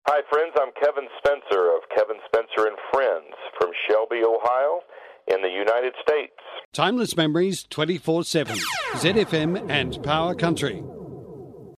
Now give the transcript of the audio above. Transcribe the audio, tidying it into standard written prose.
Hi, friends. I'm Kevin Spencer of Kevin Spencer and Friends from Shelby, Ohio, in the United States. Timeless Memories 24/7. ZFM and Power Country.